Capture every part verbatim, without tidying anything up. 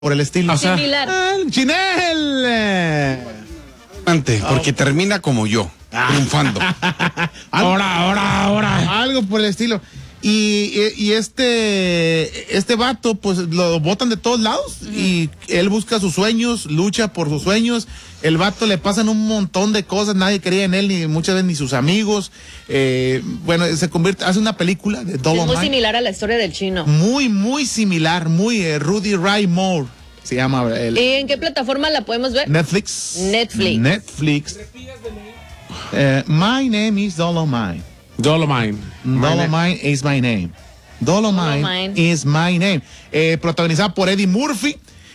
por el estilo. O sea, Similar. Ah, ¡Chinel! Eh. Antes, porque termina como yo, triunfando. Ahora, ahora, ahora. Algo por el estilo. Y, y, y este este vato, pues lo botan de todos lados. Uh-huh. Y él busca sus sueños, lucha por sus sueños. El vato le pasan un montón de cosas, nadie creía en él, ni muchas veces ni sus amigos. Eh, bueno, se convierte, hace una película de Dolomite. Es muy similar a la historia del chino. Muy, muy similar, muy eh, Rudy Ray Moore se llama. El, ¿Y en qué plataforma la podemos ver? Netflix. Netflix. Netflix. Uh, my name is Dolomite. Dolomite. Dolomite is my name. Dolomite, Dolomite. is my name. Eh, protagonizada por Eddie Murphy.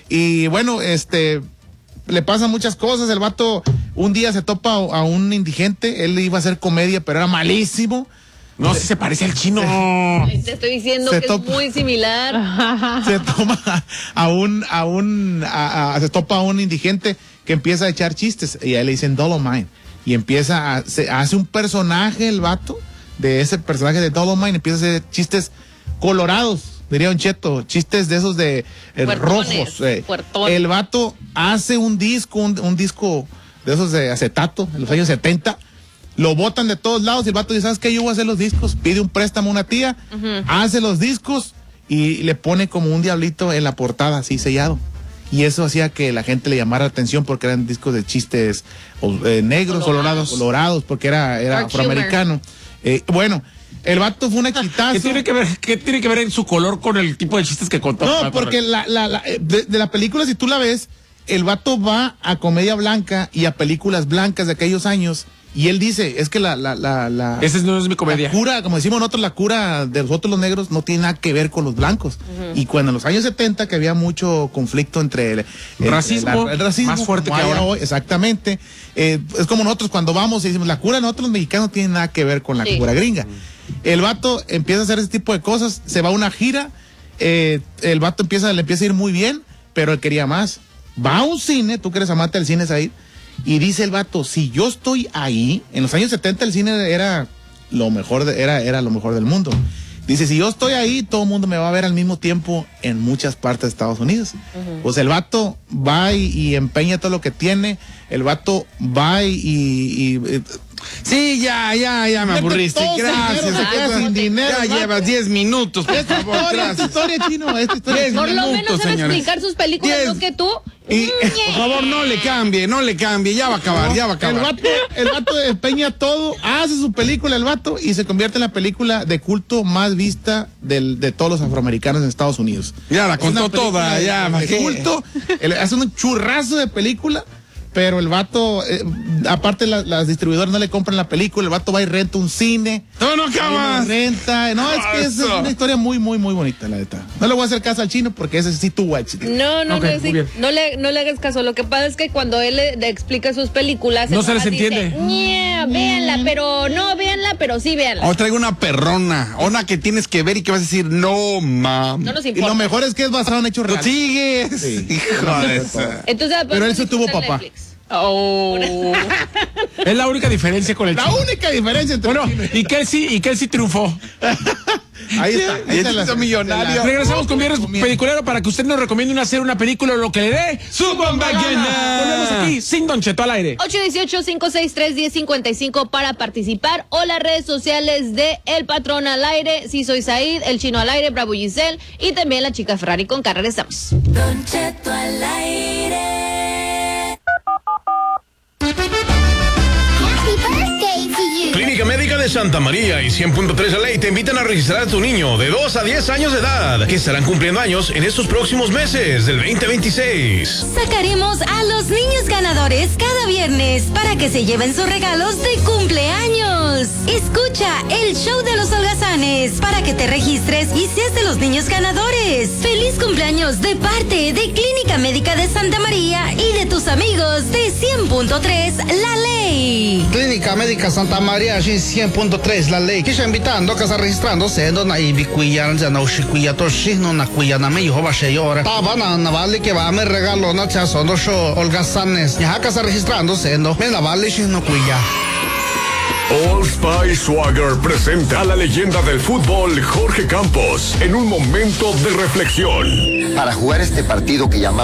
Y bueno, este, le pasan muchas cosas. El vato un día se topa a un indigente. Él iba a hacer comedia, pero era malísimo. No, si se parece al chino. Te estoy diciendo se que topa, es muy similar. Se toma a un, a un, a, a, se topa a un indigente que empieza a echar chistes. Y a él le dicen Dolomite. Y empieza a, se hace un personaje el vato. De ese personaje de Dolomite, empieza a hacer chistes colorados, diría un cheto, chistes de esos de eh, rojos. Eh. El vato hace un disco, un, un disco de esos de acetato, en los años setenta, lo botan de todos lados y el vato dice, ¿sabes qué? Yo voy a hacer los discos, pide un préstamo a una tía, uh-huh. hace los discos y le pone como un diablito en la portada, así sellado. Y eso hacía que la gente le llamara la atención porque eran discos de chistes eh, negros, colorados, colorados, porque era, era afroamericano. Humor. Eh, bueno, el vato fue un exitazo. ¿Qué tiene que ver, qué tiene que ver en su color con el tipo de chistes que contó? No, porque la, la, la, de, de la película, si tú la ves, el vato va a comedia blanca y a películas blancas de aquellos años. Y él dice, es que la... la, la, la Esa no es mi comedia. La cura, como decimos nosotros, la cura de nosotros los negros no tiene nada que ver con los blancos. Uh-huh. Y cuando en los años setenta, que había mucho conflicto entre el, el racismo, la, el racismo más fuerte que ahora. Hoy, exactamente. Eh, es como nosotros cuando vamos y decimos, la cura de nosotros los mexicanos no tiene nada que ver con la sí. cura gringa. Uh-huh. El vato empieza a hacer ese tipo de cosas, se va a una gira, eh, el vato empieza, le empieza a ir muy bien, pero él quería más. Va a un cine, tú que eres amante del cine, Said. Y dice el vato, si yo estoy ahí, en los años setenta el cine era lo mejor, de, era, era lo mejor del mundo. Dice, si yo estoy ahí, todo el mundo me va a ver al mismo tiempo en muchas partes de Estados Unidos. Uh-huh. Pues el vato va y, y empeña todo lo que tiene, el vato va y... y, y sí, ya, ya, ya me aburriste. Gracias. Dinero, se queda sin dinero. Ya llevas diez minutos, por esta favor. Historia, esta historia, chino, esta historia. Por lo minutos, menos sabe señores. explicar sus películas, diez. No que tú. Y, por favor, no le cambie, no le cambie, ya va a acabar, ya va a acabar. El vato, el vato empeña todo, hace su película el vato y se convierte en la película de culto más vista del, de todos los afroamericanos en Estados Unidos. Ya la contó toda, ya, de, de culto, el, hace un churrazo de película. Pero el vato, eh, aparte la, las distribuidoras no le compran la película, el vato va y renta un cine. No, no acabas. Renta, no, es que es, es una historia muy, muy, muy bonita, la neta. No le voy a hacer caso al chino porque ese sí tú, watch. No, no, okay, no, sí, no, le, no le hagas caso. Lo que pasa es que cuando él le, le explica sus películas, no se les entiende. Yeah, véanla, pero no, véanla, pero sí véanla. O traigo una perrona, una que tienes que ver y que vas a decir, no, mam. No nos importa. Y lo mejor es que es basado en hechos reales. Sigues. Sí. Hijo de eso. Entonces, pero él se tuvo papá. Netflix. Oh. Es la única diferencia con el La chino. única diferencia entre bueno, y que él sí, y que él sí triunfó. Ahí está, ahí está la, millonario. Regresamos con Viernes Peliculero para que usted nos recomiende una serie, una película o lo que le dé su bomba llena. Volvemos aquí, sin Don Cheto al aire. ocho uno ocho, cinco seis tres, uno cero cinco cinco para participar o las redes sociales de El Patrón al aire, Si Soy Said, El Chino al aire, Bravo Giselle y también la chica Ferrari con Carrera. Estamos. Don Cheto al aire. Clínica Médica de Santa María y cien punto tres La Ley te invitan a registrar a tu niño de dos a diez años de edad, que estarán cumpliendo años en estos próximos meses del veinte veintiséis. Sacaremos a los niños ganadores cada viernes para que se lleven sus regalos de cumpleaños. Escucha el show de los holgazanes para que te registres y seas de los niños ganadores. Feliz cumpleaños de parte de Clínica Médica de Santa María y de tus amigos de cien punto tres La Ley. Clínica Médica Santa Maria cien punto tres La Ley. Kisha invitando a casa registrándose na ibikuyan ya na ushikuya toshi no na kuya na me hijo va sheyora. Tabana na vale que va me regalo na chaso no show holgazanes. Ya casa registrándose no me la vale shi no kuya. Old Spice Swagger presenta a la leyenda del fútbol Jorge Campos en un momento de reflexión. Para jugar este partido que llamamos